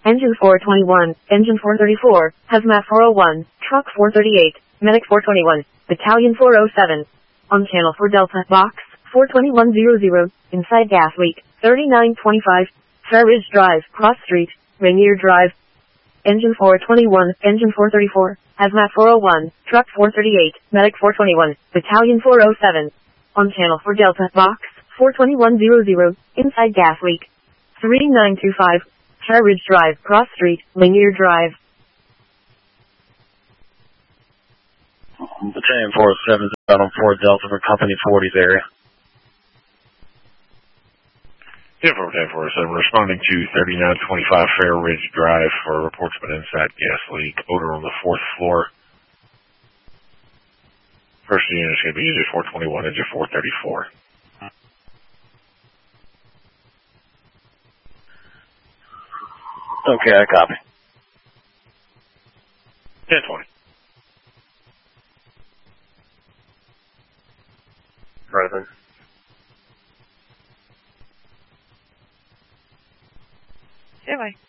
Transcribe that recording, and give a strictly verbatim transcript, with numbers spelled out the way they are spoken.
Engine four twenty-one, Engine four thirty-four, Hazmat four oh one, Truck four thirty-eight, Medic four twenty-one, Battalion four oh seven. On channel for Delta, Box four twenty-one hundred, inside gas leak, thirty-nine twenty-five, Fair Ridge Drive, Cross Street, Rainier Drive. Engine four twenty-one, Engine four thirty-four, Hazmat four oh one, Truck four thirty-eight, Medic four twenty-one, Battalion four oh seven. On channel for Delta, Box four twenty-one hundred, inside gas leak, thirty-nine twenty-five, Fair Ridge Drive, Cross Street, Rainier Drive. Battalion four oh seven is out on four Delta for Company forty's area. Yeah, for Battalion four oh seven, responding to thirty-nine twenty-five Fair Ridge Drive for reports of an inside gas leak, odor on the fourth floor. First unit is going to be Engine four twenty-one, Engine four thirty-four. Okay, I copy. ten twenty. Right then. Stand by.